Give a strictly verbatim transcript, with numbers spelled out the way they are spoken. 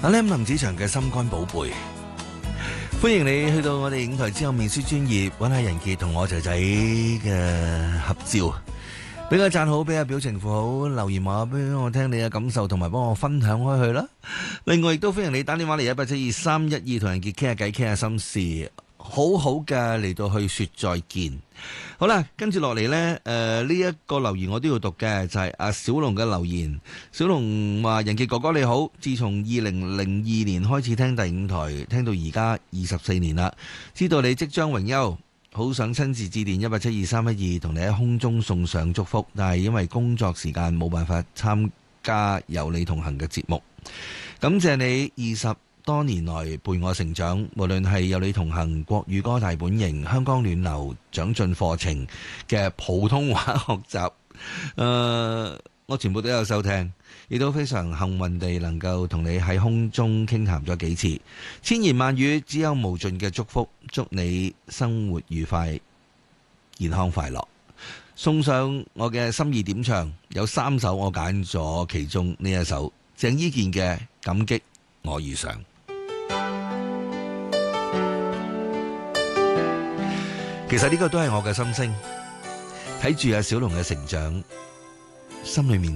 阿 Lam 林子祥嘅心肝寶貝，歡迎你去到我哋影台之後面書專頁揾下人傑同我仔仔嘅合照，俾個讚好，俾個表情符號，留言話俾我聽你嘅感受，同埋幫我分享開去啦。另外亦都歡迎你打電話嚟一八七二三一二同人傑傾下偈，傾下心事，好好嘅嚟到去說再見。好啦，跟住落嚟呢，誒呢一個留言我都要讀嘅，就係、是、阿小龍嘅留言。小龍話：人傑哥哥你好，自從二零零二年開始聽第五台，聽到而家二十四年啦，知道你即將榮休，好想親自致電一八七二三一二同你喺空中送上祝福，但係因為工作時間冇辦法參加有你同行嘅節目。感謝你二十多年來陪我成長，無論係有你同行、國語歌大本營、香港暖流、長進課程嘅普通話學習，誒、呃，我全部都有收聽，亦都非常幸運地能夠同你喺空中傾談咗幾次，千言萬語只有無盡嘅祝福，祝你生活愉快、健康快樂。送上我嘅心意點唱，有三首我揀咗其中呢一首，鄭伊健嘅《感激我遇上》。其實呢個都係我嘅心聲，睇住阿小龍嘅成長，心裏面